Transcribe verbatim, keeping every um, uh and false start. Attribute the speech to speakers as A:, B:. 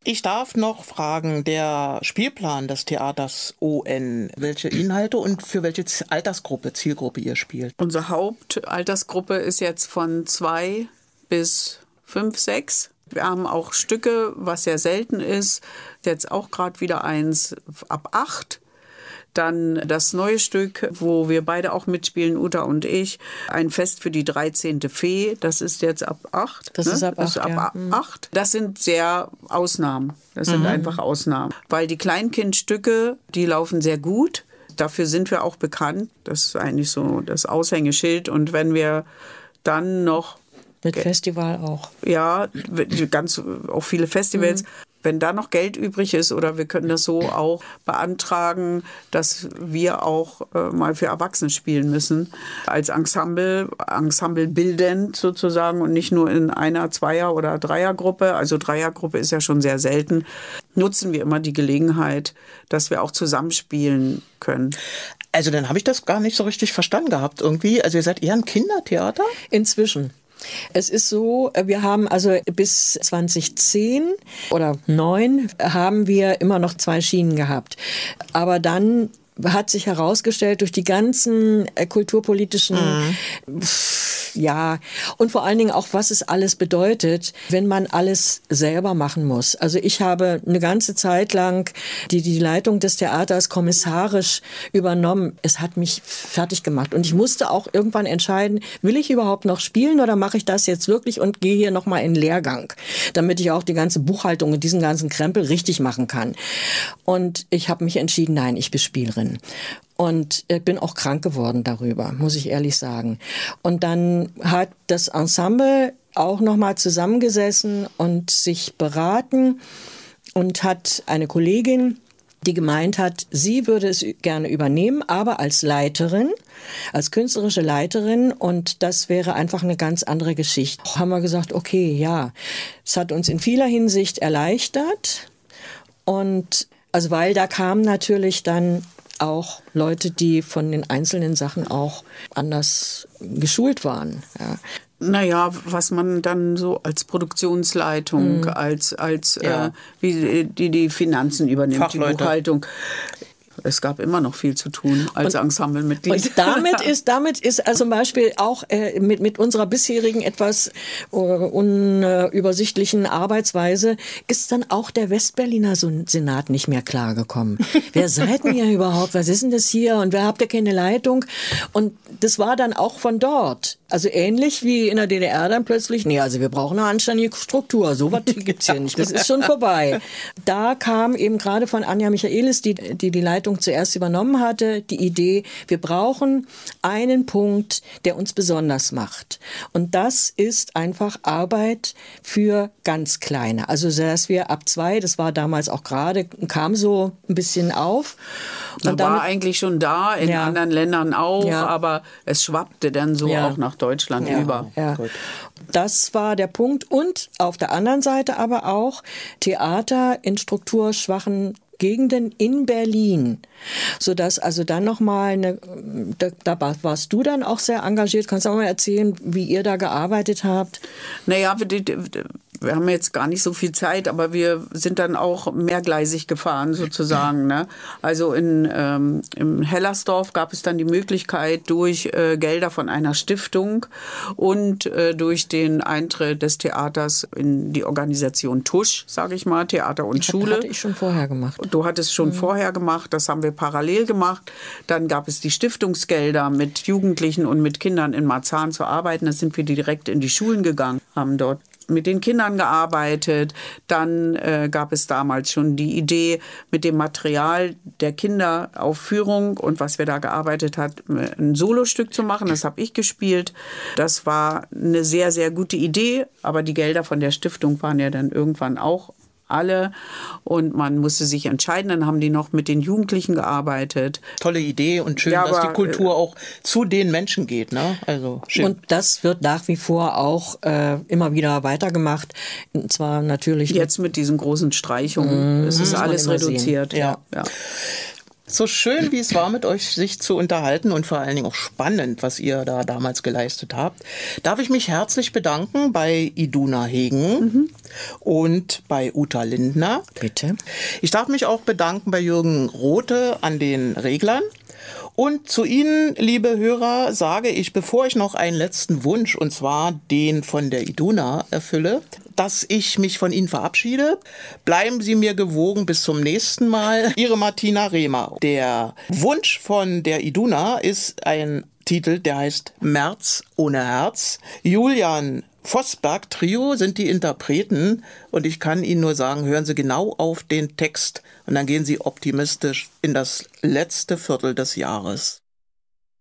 A: Ich darf noch fragen, der Spielplan des Theaters O N, welche Inhalte und für welche Altersgruppe, Zielgruppe ihr spielt?
B: Unsere Hauptaltersgruppe ist jetzt von zwei bis fünf, sechs. Wir haben auch Stücke, was sehr selten ist, jetzt auch gerade wieder eins ab acht. Dann das neue Stück, wo wir beide auch mitspielen, Uta und ich, ein Fest für die dreizehnte Fee. Das ist jetzt ab acht.
C: Das
B: ne?
C: ist ab
B: das
C: acht,
B: ist ab
C: ja.
B: acht. Das sind sehr Ausnahmen. Das sind mhm. einfach Ausnahmen. Weil die Kleinkindstücke, die laufen sehr gut. Dafür sind wir auch bekannt. Das ist eigentlich so das Aushängeschild. Und wenn wir dann noch...
C: Mit Festival auch.
B: Ja, ganz auch viele Festivals. Mhm. Wenn da noch Geld übrig ist oder wir können das so auch beantragen, dass wir auch äh, mal für Erwachsene spielen müssen, als Ensemble, Ensemble bildend sozusagen und nicht nur in einer Zweier- oder Dreiergruppe, also Dreiergruppe ist ja schon sehr selten, nutzen wir immer die Gelegenheit, dass wir auch zusammenspielen können.
A: Also dann habe ich das gar nicht so richtig verstanden gehabt irgendwie. Also ihr seid eher ein Kindertheater?
C: Inzwischen. Es ist so, wir haben also bis zwanzig zehn oder neun haben wir immer noch zwei Schienen gehabt. Aber dann hat sich herausgestellt durch die ganzen äh, kulturpolitischen, mhm. pff, ja, und vor allen Dingen auch, was es alles bedeutet, wenn man alles selber machen muss. Also ich habe eine ganze Zeit lang die, die Leitung des Theaters kommissarisch übernommen. Es hat mich fertig gemacht. Und ich musste auch irgendwann entscheiden, will ich überhaupt noch spielen oder mache ich das jetzt wirklich und gehe hier nochmal in Lehrgang, damit ich auch die ganze Buchhaltung und diesen ganzen Krempel richtig machen kann. Und ich habe mich entschieden, nein, ich bin Spielerin. Und ich bin auch krank geworden darüber, muss ich ehrlich sagen. Und dann hat das Ensemble auch nochmal zusammengesessen und sich beraten und hat eine Kollegin, die gemeint hat, sie würde es gerne übernehmen, aber als Leiterin, als künstlerische Leiterin, und das wäre einfach eine ganz andere Geschichte. Haben wir gesagt, okay, ja, es hat uns in vieler Hinsicht erleichtert. Und also weil da kamen natürlich dann auch Leute, die von den einzelnen Sachen auch anders geschult waren. Ja.
B: Naja, was man dann so als Produktionsleitung, mhm. als, als
A: ja.
B: äh, wie die die Finanzen übernimmt,
A: Fachleute.
B: Die Buchhaltung. Es gab immer noch viel zu tun als Ensemblemitglied.
C: Und damit ist, damit ist also zum Beispiel auch äh, mit, mit unserer bisherigen etwas uh, unübersichtlichen Arbeitsweise ist dann auch der Westberliner Senat nicht mehr klargekommen. Wer seid ihr überhaupt? Was ist denn das hier? Und wer habt ihr keine Leitung? Und das war dann auch von dort. Also ähnlich wie in der D D R dann plötzlich, nee, also wir brauchen eine anständige Struktur. So was gibt's hier nicht. Das ist schon vorbei. Da kam eben gerade von Anja Michaelis, die die, die Leitung zuerst übernommen hatte, die Idee, wir brauchen einen Punkt, der uns besonders macht. Und das ist einfach Arbeit für ganz Kleine. Also dass wir ab zwei, das war damals auch gerade, kam so ein bisschen auf.
B: Und war damit, eigentlich schon da, in ja. anderen Ländern auch, ja. aber es schwappte dann so ja. auch nach Deutschland
C: ja.
B: über.
C: Ja. Das war der Punkt. Und auf der anderen Seite aber auch Theater in strukturschwachen Gegenden in Berlin, sodass also dann nochmal eine, da, da warst du dann auch sehr engagiert. Kannst du auch mal erzählen, wie ihr da gearbeitet habt?
B: Naja, wir, wir haben jetzt gar nicht so viel Zeit, aber wir sind dann auch mehrgleisig gefahren sozusagen. Ne? Also in, ähm, im Hellersdorf gab es dann die Möglichkeit, durch äh, Gelder von einer Stiftung und äh, durch den Eintritt des Theaters in die Organisation Tusch, sage ich mal, Theater und Schule.
C: Das hatte ich schon vorher gemacht.
B: Du hattest schon mhm. vorher gemacht, das haben wir parallel gemacht. Dann gab es die Stiftungsgelder, mit Jugendlichen und mit Kindern in Marzahn zu arbeiten. Da sind wir direkt in die Schulen gegangen, haben dort mit den Kindern gearbeitet. Dann äh, gab es damals schon die Idee, mit dem Material der Kinderaufführung und was wir da gearbeitet hat, ein Solostück zu machen. Das habe ich gespielt. Das war eine sehr, sehr gute Idee, aber die Gelder von der Stiftung waren ja dann irgendwann auch alle und man musste sich entscheiden. Dann haben die noch mit den Jugendlichen gearbeitet.
A: Tolle Idee und schön, ja, dass aber die Kultur auch zu den Menschen geht. Ne? Also schön.
C: Und das wird nach wie vor auch äh, immer wieder weitergemacht. Und zwar natürlich
B: jetzt mit, mit diesen großen Streichungen. Mm, es ist alles reduziert.
A: Ja. Ja. So schön, wie es war, mit euch sich zu unterhalten und vor allen Dingen auch spannend, was ihr da damals geleistet habt, darf ich mich herzlich bedanken bei Iduna Hegen mhm. und bei Uta Lindner.
C: Bitte.
A: Ich darf mich auch bedanken bei Jürgen Rothe an den Reglern. Und zu Ihnen, liebe Hörer, sage ich, bevor ich noch einen letzten Wunsch, und zwar den von der Iduna, erfülle, dass ich mich von Ihnen verabschiede. Bleiben Sie mir gewogen bis zum nächsten Mal. Ihre Martina Rehmer. Der Wunsch von der Iduna ist ein Titel, der heißt März ohne Herz. Julian Vosberg Trio sind die Interpreten und ich kann Ihnen nur sagen, hören Sie genau auf den Text und dann gehen Sie optimistisch in das letzte Viertel des Jahres.